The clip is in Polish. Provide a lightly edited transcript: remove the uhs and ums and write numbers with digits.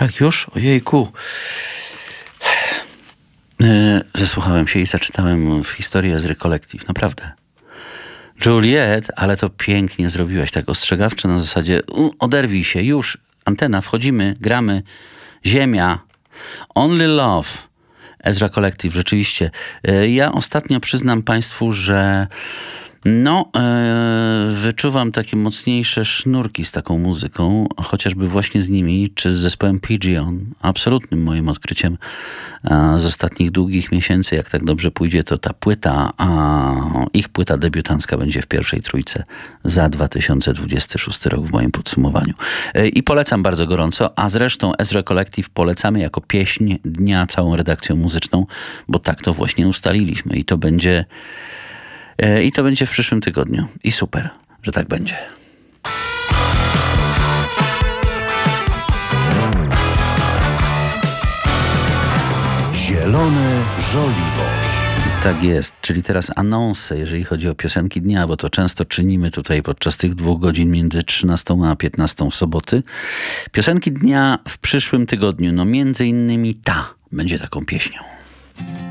Tak już? Ojejku. Zesłuchałem się i zaczytałem w historii Ezry Collective. Naprawdę. Juliet, ale to pięknie zrobiłaś, tak ostrzegawczo na zasadzie oderwij się, już, antena, wchodzimy, gramy, ziemia, Only Love, Ezra Collective, rzeczywiście. Ja ostatnio przyznam państwu, że wyczuwam takie mocniejsze sznurki z taką muzyką, chociażby właśnie z nimi, czy z zespołem Pigeon. Absolutnym moim odkryciem z ostatnich długich miesięcy, jak tak dobrze pójdzie, to ta płyta, ich płyta debiutancka będzie w pierwszej trójce za 2026 rok w moim podsumowaniu. I polecam bardzo gorąco, a zresztą Ezra Collective polecamy jako pieśń dnia całą redakcją muzyczną, bo tak to właśnie ustaliliśmy i to będzie w przyszłym tygodniu. I super, że tak będzie. Zielone żoliborz. Tak jest, czyli teraz anonsy, jeżeli chodzi o piosenki dnia, bo to często czynimy tutaj podczas tych 2 godzin między 13 a 15 w soboty. Piosenki dnia w przyszłym tygodniu, między innymi ta będzie taką pieśnią.